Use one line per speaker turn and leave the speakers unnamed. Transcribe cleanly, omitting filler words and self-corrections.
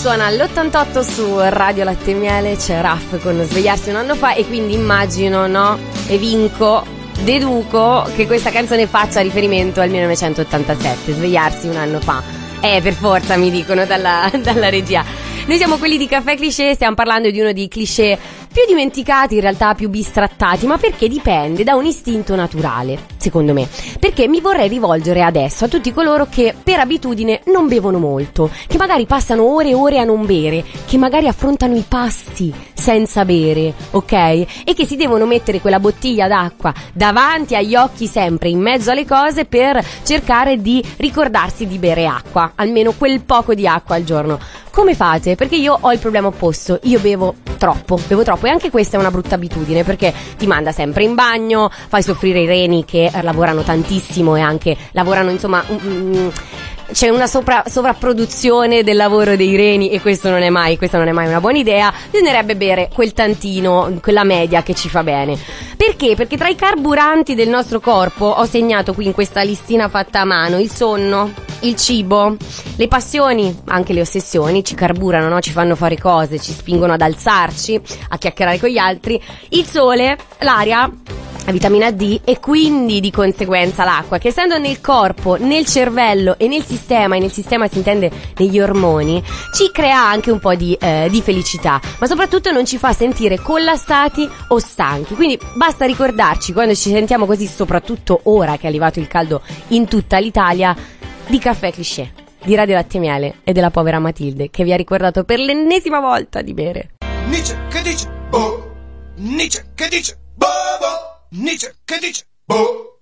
suona l'88 su Radio Latte e Miele, c'è Raff con Svegliarsi un anno fa, e quindi immagino, no? E deduco che questa canzone faccia riferimento al 1987, Svegliarsi un anno fa. Per forza, mi dicono dalla regia. Noi siamo quelli di Caffè Cliché, stiamo parlando di uno dei cliché più dimenticati, in realtà più bistrattati, ma perché dipende da un istinto naturale, secondo me. Perché mi vorrei rivolgere adesso a tutti coloro che per abitudine non bevono molto, che magari passano ore e ore a non bere, che magari affrontano i pasti senza bere, ok? E che si devono mettere quella bottiglia d'acqua davanti agli occhi sempre, in mezzo alle cose, per cercare di ricordarsi di bere acqua, almeno quel poco di acqua al giorno. Come fate? Perché io ho il problema opposto, io bevo troppo, e anche questa è una brutta abitudine, perché ti manda sempre in bagno, fai soffrire i reni che lavorano tantissimo e anche lavorano, insomma, c'è una sovrapproduzione del lavoro dei reni, e questa non è mai una buona idea. Bisognerebbe bere quel tantino, quella media che ci fa bene. Perché? Perché tra i carburanti del nostro corpo ho segnato qui in questa listina fatta a mano il sonno, il cibo, le passioni, anche le ossessioni ci carburano, no? Ci fanno fare cose, ci spingono ad alzarci, a chiacchierare con gli altri, il sole, l'aria, la vitamina D, e quindi di conseguenza l'acqua, che essendo nel corpo, nel cervello e nel sistema si intende negli ormoni, ci crea anche un po' di felicità, ma soprattutto non ci fa sentire collassati o stanchi. Quindi basta ricordarci, quando ci sentiamo così, soprattutto ora che è arrivato il caldo in tutta l'Italia, di Caffè Cliché, di Radio Latte e Miele e della povera Matilde, che vi ha ricordato per l'ennesima volta di bere.
Nietzsche che dice boh, Nietzsche che dice boh, boh. Nietzsche che dice boh,